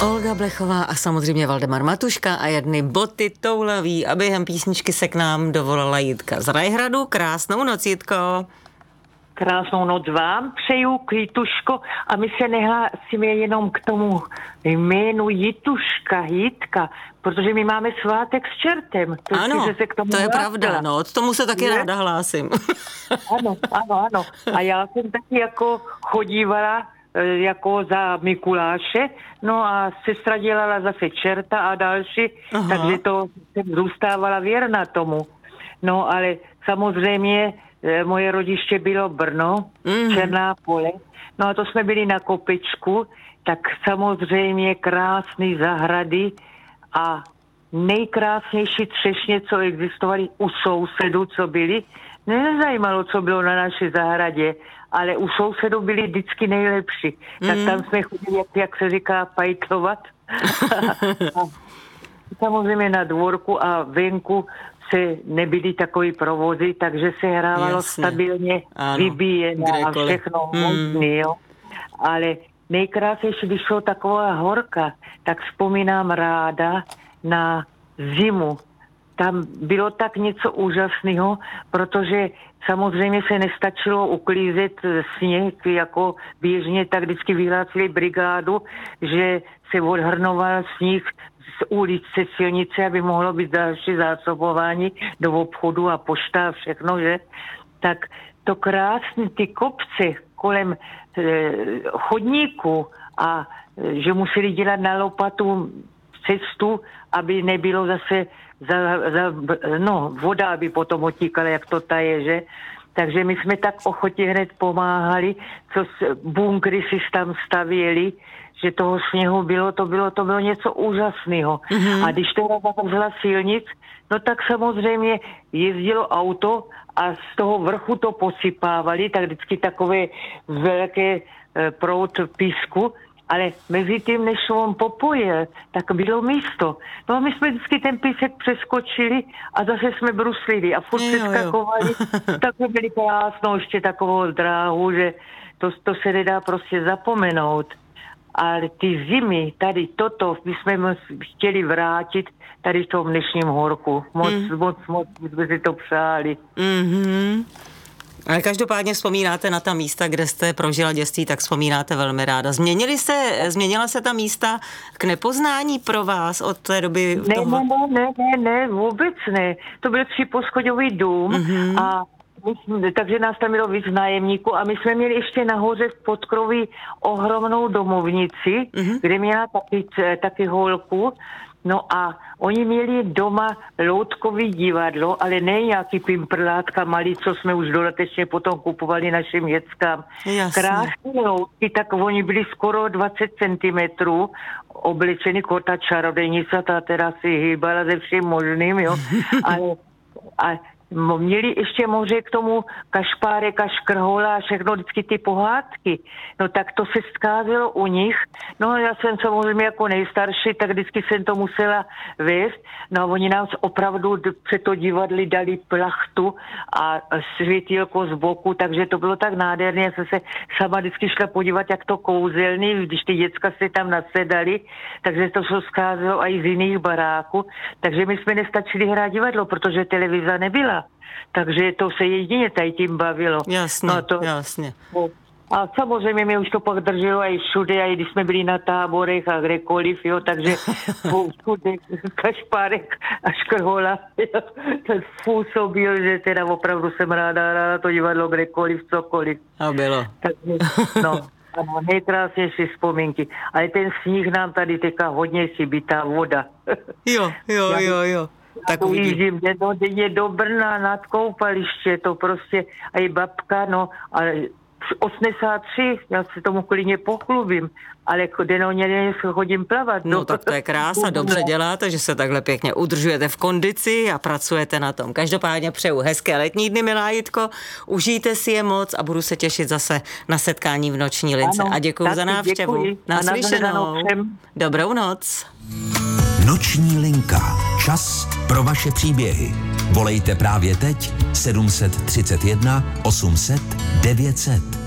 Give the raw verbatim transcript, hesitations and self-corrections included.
Olga Blechová a samozřejmě Valdemar Matuška a jedny boty toulaví a během písničky se k nám dovolala Jitka z Rajhradu. Krásnou noc, Jitko. Krásnou noc vám přeju, Kvítuško, a my se nehlásíme jenom k tomu jménu Jituška, Jitka, protože my máme svátek s čertem. To ano, se k tomu to je hlásila. pravda, no, od tomu se taky je? ráda hlásím. Ano, ano, ano. A já jsem taky jako chodívala jako za Mikuláše, no a sestra dělala zase čerta a další, aha, takže to jsem zůstávala věrna tomu. No ale samozřejmě moje rodiště bylo Brno, mm. Černá Pole, no a to jsme byli na kopečku, tak samozřejmě krásné zahrady a nejkrásnější třešně, co existovaly u sousedů, co byli. Mě nezajímalo, co bylo na naší zahradě, ale u sousedů byli vždycky nejlepší. Mm. Tak tam jsme chodili, jak, jak se říká, pajtlovat. A samozřejmě na dvorku a venku se nebyly takový provozy, takže se hrávalo jasně, stabilně, vybíjené a všechno mm. možný, jo. Ale nejkrásnější, když šlo taková horka, tak vzpomínám ráda na zimu. Tam bylo tak něco úžasného, protože samozřejmě se nestačilo uklízet sněh, jako běžně, tak vždycky vyhlásili brigádu, že se odhrnoval sníh z ulice, silnice, aby mohlo být další zásobování do obchodu a pošta a všechno, že? Tak to krásné, ty kopce kolem e, chodníku a e, že museli dělat na lopatu cestu, aby nebylo zase za, za, no, voda, aby potom otíkala, jak to taje, že? Takže my jsme tak ochotě hned pomáhali, co bunkry si tam stavěli, že toho sněhu bylo, to bylo, to bylo něco úžasného. Mm-hmm. A když teda zavřela silnic, no tak samozřejmě jezdilo auto a z toho vrchu to posypávali, tak vždycky takové velké e, proud písku, ale mezi tím, než on popojil, tak bylo místo. No a my jsme vždycky ten písek přeskočili a zase jsme bruslili a furt přeskakovali. Tak jsme byli krásnou ještě takovou dráhu, že to, to se nedá prostě zapomenout. Ale ty zimy, tady toto, my jsme chtěli vrátit tady v tom dnešním horku. Moc, mm. moc, moc jsme si to přáli. Mm-hmm. Ale každopádně vzpomínáte na ta místa, kde jste prožila dětství, tak vzpomínáte velmi ráda. Změnili se, změnila se ta místa k nepoznání pro vás od té doby? Ne, toho... ne, ne, ne, ne, vůbec ne. To byl tříposchodový dům mm-hmm. a my, takže nás tam bylo víc nájemníků a my jsme měli ještě nahoře v podkroví ohromnou domovnici, mm-hmm. kde měla taky, taky holku. No a oni měli doma loutkový divadlo, ale ne nějaký pimprlátka malý, co jsme už dodatečně potom kupovali našim dětskám. Krásné loutky, tak oni byli skoro dvacet centimetrů, oblečený kota čarodejnice, ta teda si hýbala ze vším možným, jo. Ale, a měli ještě moře k tomu kašpárek a škrhola a všechno, vždycky ty pohádky. No tak to se skázelo u nich. No já jsem samozřejmě jako nejstarší, tak vždycky jsem to musela vést. No a oni nám opravdu před to divadli dali plachtu a světýlko z boku, takže to bylo tak nádherné. Já jsem se sama vždycky šla podívat, jak to kouzelný, když ty děcka se tam nasedali, takže to se skázelo i z jiných baráků. Takže my jsme nestačili hrát divadlo, protože televize nebyla. Takže to se jedině tady tím bavilo. Jasně, no to, jasně. A samozřejmě mě už to pak drželo i všude, i když jsme byli na táborech a kdekoliv, jo, takže všude kašpárek a škrhola, jo, ten způsobil, že teda opravdu jsem ráda, ráda to divadlo kdekoliv, cokoliv. A bylo. Takže, no. Ano, nejkrásnější vzpomínky. Ale ten sníh nám tady teká hodně si bytá voda. Jo, jo, jo, jo. Tak ujíždím denně do Brna nad koupaliště, to prostě, a i babka, no, ale osmdesát tři, já se tomu klidně pochlubím, ale denně chodím plavat. No tak to je krása, dobře děláte, že se takhle pěkně udržujete v kondici a pracujete na tom. Každopádně přeju hezké letní dny, milá Jitko, užijte si je moc a budu se těšit zase na setkání v Noční lince. Ano, a děkuju za návštěvu. Naslyšenou. Dobrou noc. Noční linka. Čas pro vaše příběhy. Volejte právě teď sedm set třicet jedna osm set devět set.